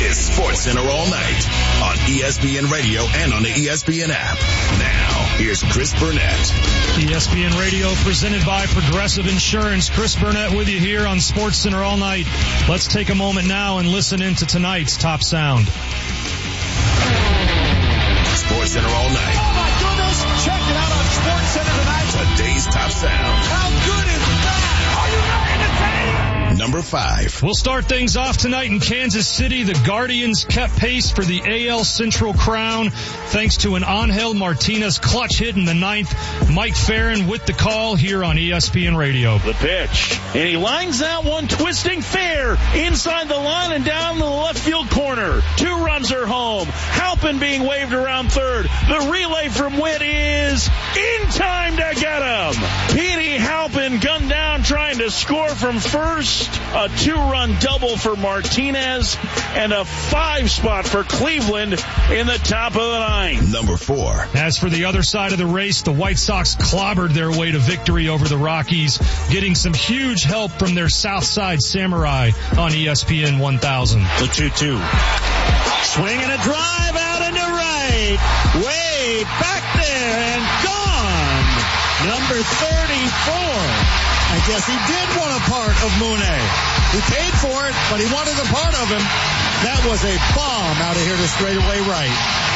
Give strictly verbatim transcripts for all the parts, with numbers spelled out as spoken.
is Sports Center all night on E S P N Radio and on the E S P N app. Now, here's Chris Burnett. E S P N Radio presented by Progressive Insurance. Chris Burnett with you here on Sports Center all night. Let's take a moment now and listen into tonight's top sound. Sports Center all night. Oh my goodness! Check it out on Sports Center tonight. Today's top sound. How good is that? Are you not entertained? Number five. We'll start things off tonight in Kansas City. The Guardians kept pace for the A L Central crown thanks to an Angel Martinez clutch hit in the ninth. Mike Farron with the call here on E S P N Radio. The pitch, and he lines that one twisting fair inside the line and down the left field corner. Two runs are home. Halpin being waved around third. The relay from Witt is in time to get him. Petey Halpin gunned down trying to score from first. A two-run double for Martinez and a five spot for Cleveland in the top of the ninth. Number four. As for the other side of the race, the White Sox clobbered their way to victory over the Rockies, getting some huge help from their Southside Samurai on E S P N one thousand. The two two. Swing and a drive out into right. Way back there and gone. Number thirty-four. I guess he did want a part of Mooney. He paid for it, but he wanted a part of him. That was a bomb out of here to straightaway right.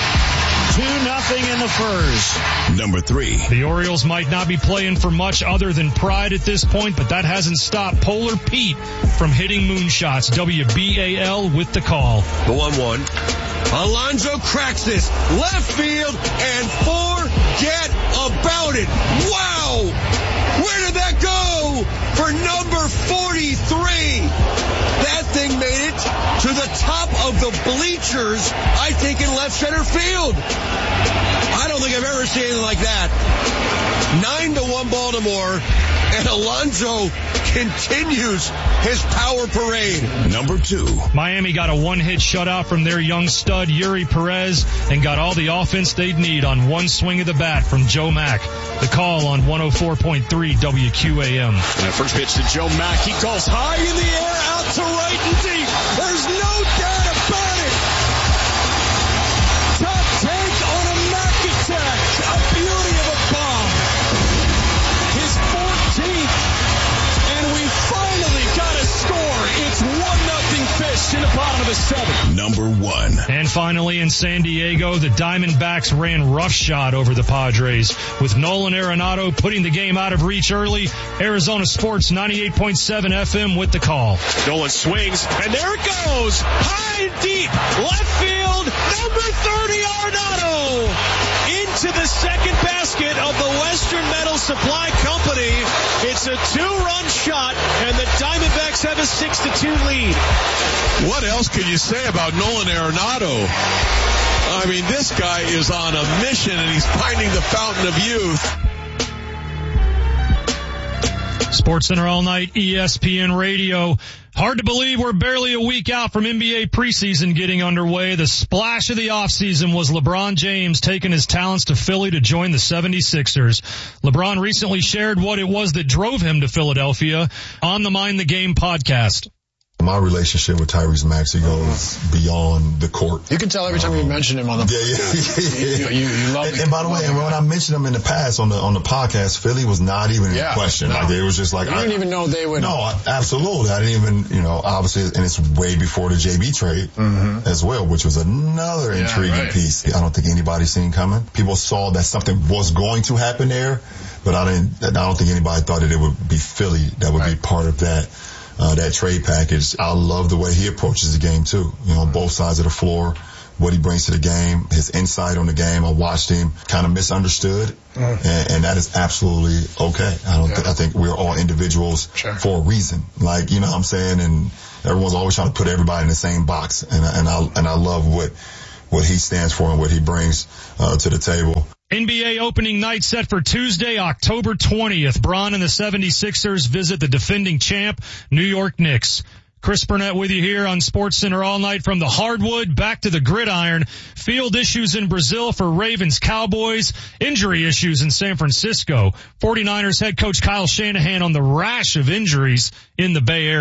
Two nothing in the first. Number three. The Orioles might not be playing for much other than pride at this point, but that hasn't stopped Polar Pete from hitting moonshots. W B A L with the call. The one one. Alonso cracks this left field and forget about it. Wow! Where did that go? For number forty-three. That thing made it to the top of the bleachers, I think, in left center field. I don't think I've ever seen anything like that. Nine to one Baltimore, and Alonso continues his power parade. Number two. Miami got a one-hit shutout from their young stud, Yuri Perez, and got all the offense they'd need on one swing of the bat from Joe Mack. The call on one oh four point three W Q A M. And the first pitch to Joe Mack. He goes high in the air, out to right and deep. There's no doubt about it. Top take on a Mack attack. A beauty of a bomb. His fourteenth. And we finally got a score. It's one nothing fish in the bottom of the seventh. Number one. And finally in San Diego, the Diamondbacks ran roughshod over the Padres with Nolan Arenado putting the game out of reach early. Arizona Sports ninety-eight point seven F M with the call. Nolan swings, and there it goes. High and deep. Left field. Number thirty, Arenado. Into the second basket of the Western Metal Supply Company. It's a two-run shot, and the Diamondbacks have a six to two lead. What else can you say about Nolan Arenado? I mean, this guy is on a mission, and he's finding the fountain of youth. SportsCenter all night, E S P N Radio. Hard to believe we're barely a week out from N B A preseason getting underway. The splash of the offseason was LeBron James taking his talents to Philly to join the seventy-sixers. LeBron recently shared what it was that drove him to Philadelphia on the Mind the Game podcast. My relationship with Tyrese Maxey goes beyond the court. You can tell every time um, you mention him on the yeah, yeah, you, you, you love and, him. And by the way, and when I mentioned him in the past on the on the podcast, Philly was not even yeah, in question. No. Like it was just like you I didn't even know they would. No, absolutely. I didn't even, you know, obviously, and it's way before the J B trade mm-hmm. as well, which was another yeah, intriguing right. piece. I don't think anybody seen coming. People saw that something was going to happen there, but I didn't. I don't think anybody thought that it would be Philly that would right. be part of that. Uh, that trade package. I love the way he approaches the game too. You know, on both sides of the floor, what he brings to the game, his insight on the game. I watched him kind of misunderstood, mm. and, and that is absolutely okay. I don't. Yeah. Th- I think we're all individuals sure. for a reason. Like, you know what I'm saying? And everyone's always trying to put everybody in the same box. And, and I and I love what what he stands for and what he brings uh, to the table. N B A opening night set for Tuesday, October twentieth. Bron and the seventy-sixers visit the defending champ, New York Knicks. Chris Burnett with you here on SportsCenter all night from the hardwood back to the gridiron. Field issues in Brazil for Ravens Cowboys. Injury issues in San Francisco. forty-niners head coach Kyle Shanahan on the rash of injuries in the Bay Area.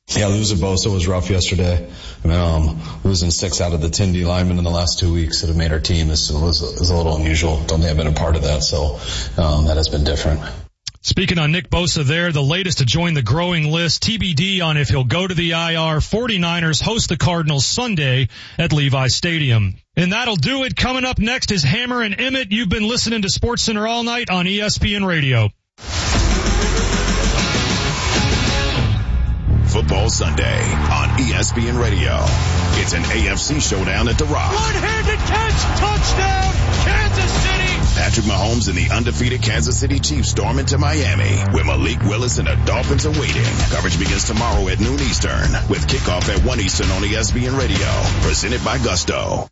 Yeah, losing Bosa was rough yesterday. I mean, um, losing six out of the ten D linemen in the last two weeks that have made our team is, is, is a little unusual. Don't think I've been a part of that, so um, that has been different. Speaking on Nick Bosa there, the latest to join the growing list, T B D on if he'll go to the I R. forty-niners host the Cardinals Sunday at Levi Stadium. And that'll do it. Coming up next is Hammer and Emmett. You've been listening to SportsCenter all night on E S P N Radio. Football Sunday on E S P N Radio. It's an A F C showdown at The Rock. One-handed catch, touchdown, Kansas City. Patrick Mahomes and the undefeated Kansas City Chiefs storm into Miami, where Malik Willis and the Dolphins are waiting. Coverage begins tomorrow at noon Eastern, with kickoff at one Eastern on E S P N Radio. Presented by Gusto.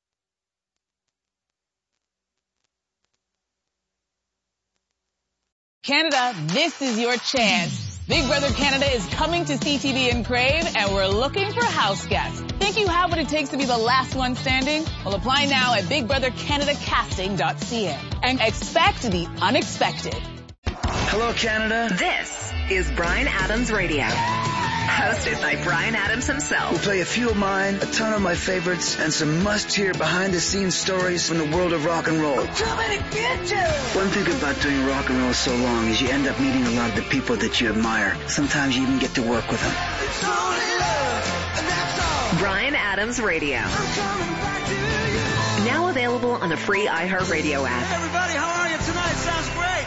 Canada, this is your chance. Big Brother Canada is coming to C T V and Crave, and we're looking for house guests. Think you have what it takes to be the last one standing? Well, apply now at big brother canada casting dot c a and expect the unexpected. Hello, Canada. This is Bryan Adams Radio. Hosted by Bryan Adams himself. We'll play a few of mine, a ton of my favorites, and some must-hear behind-the-scenes stories from the world of rock and roll. I'm coming to get you! One thing about doing rock and roll so long is you end up meeting a lot of the people that you admire. Sometimes you even get to work with them. It's only love, and that's all. Bryan Adams Radio. I'm coming back to you. Now available on the free iHeartRadio app. Hey, everybody, how are you tonight? Sounds great.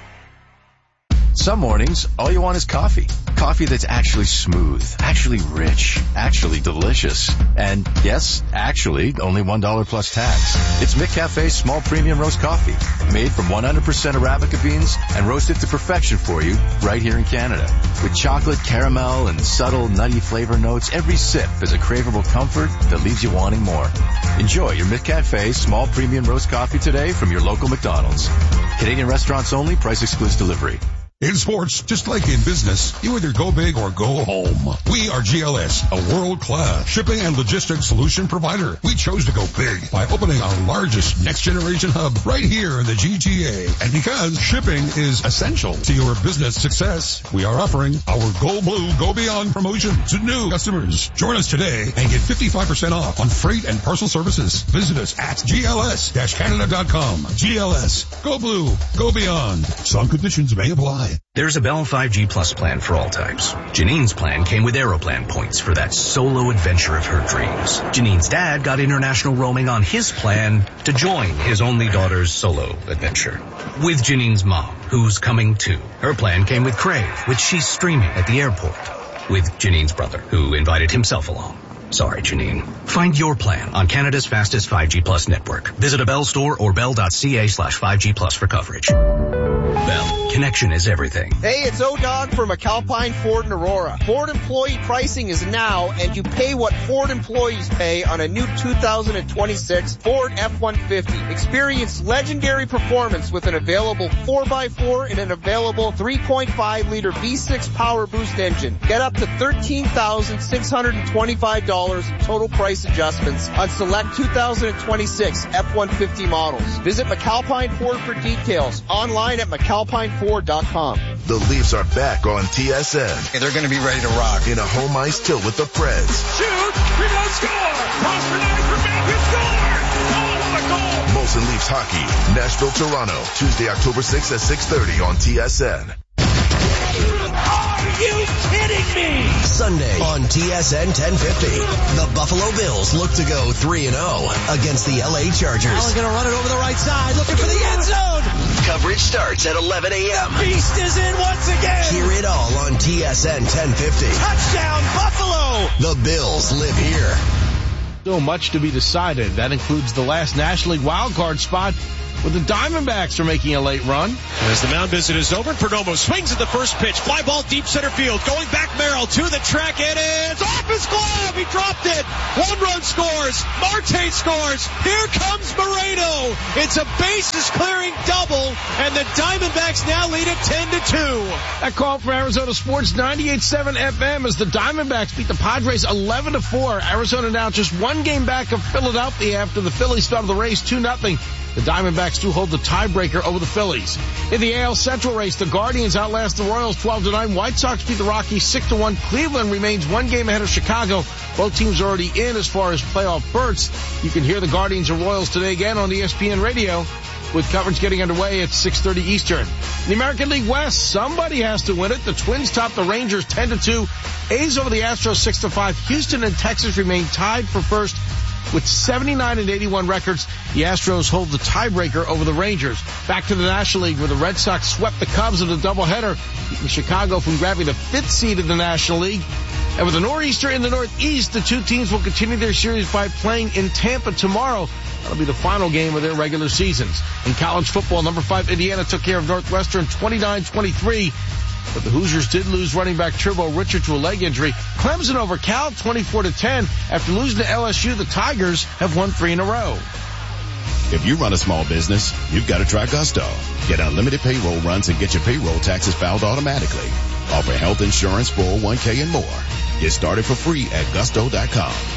Some mornings, all you want is coffee. Coffee that's actually smooth, actually rich, actually delicious. And yes, actually, only one dollar plus tax. It's McCafe's small premium roast coffee, made from one hundred percent Arabica beans and roasted to perfection for you right here in Canada. With chocolate, caramel, and subtle nutty flavor notes, every sip is a craveable comfort that leaves you wanting more. Enjoy your McCafe small premium roast coffee today from your local McDonald's. Canadian restaurants only, price excludes delivery. In sports, just like in business, you either go big or go home. We are G L S, a world-class shipping and logistics solution provider. We chose to go big by opening our largest next-generation hub right here in the G T A. And because shipping is essential to your business success, we are offering our Go Blue, Go Beyond promotion to new customers. Join us today and get fifty-five percent off on freight and parcel services. Visit us at G L S Canada dot com. G L S, Go Blue, Go Beyond. Some conditions may apply. There's a Bell five G Plus plan for all types. Janine's plan came with Aeroplan points for that solo adventure of her dreams. Janine's dad got international roaming on his plan to join his only daughter's solo adventure. With Janine's mom, who's coming too. Her plan came with Crave, which she's streaming at the airport. With Janine's brother, who invited himself along. Sorry, Janine. Find your plan on Canada's fastest five G Plus network. Visit a Bell store or bell.ca slash 5G Plus for coverage. Bell, connection is everything. Hey, it's O-Dog from McAlpine Ford in Aurora. Ford employee pricing is now, and you pay what Ford employees pay on a new two thousand twenty-six Ford F one fifty. Experience legendary performance with an available four by four and an available three point five liter V six Power Boost engine. Get up to thirteen thousand six hundred twenty-five dollars in total price adjustments on select two thousand twenty-six F one fifty models. Visit McAlpine Ford for details. Online at McAlpine Ford dot com. The Leafs are back on T S N. And they're going to be ready to rock. In a home ice tilt with the Preds. Shoot! Rebound score! Cross for nine for Matthews, score! Oh, what a goal! Molson Leafs hockey, Nashville, Toronto, Tuesday, October sixth at six thirty on T S N. Are you kidding me? Sunday on T S N ten fifty. The Buffalo Bills look to go three and oh against the L A Chargers. Allen going to run it over the right side, looking for the end zone. Coverage starts at eleven a.m. The beast is in once again. Hear it all on T S N ten fifty. Touchdown, Buffalo. The Bills live here. So much to be decided. That includes the last National League wildcard spot, where the Diamondbacks are making a late run. As the mound visit is over, Perdomo swings at the first pitch. Fly ball deep center field. Going back Merrill to the track. It is off his glove. He dropped it. One run scores. Marte scores. Here comes Moreno. It's a bases clearing double, and the Diamondbacks now lead it ten to two. That call from Arizona Sports ninety-eight point seven F M as the Diamondbacks beat the Padres eleven to four. Arizona now just one game back of Philadelphia after the Phillies started the race two nothing. The Diamondbacks Diamondbacks do hold the tiebreaker over the Phillies. In the A L Central race, the Guardians outlast the Royals twelve to nine. White Sox beat the Rockies six to one. Cleveland remains one game ahead of Chicago. Both teams are already in as far as playoff berths. You can hear the Guardians and Royals today again on E S P N Radio, with coverage getting underway at six thirty Eastern. In the American League West, somebody has to win it. The Twins top the Rangers ten to two. A's over the Astros six to five. Houston and Texas remain tied for first with seventy-nine and eighty-one records. The Astros hold the tiebreaker over the Rangers. Back to the National League, where the Red Sox swept the Cubs in a doubleheader, keeping Chicago from grabbing the fifth seed in the National League. And with the Nor'easter in the Northeast, the two teams will continue their series by playing in Tampa tomorrow. That'll be the final game of their regular seasons. In college football, number five Indiana took care of Northwestern twenty-nine twenty-three. But the Hoosiers did lose running back Turbo Richard to a leg injury. Clemson over Cal twenty-four to ten. After losing to L S U, the Tigers have won three in a row. If you run a small business, you've got to try Gusto. Get unlimited payroll runs and get your payroll taxes filed automatically. Offer health insurance, four oh one k, and more. Get started for free at gusto dot com.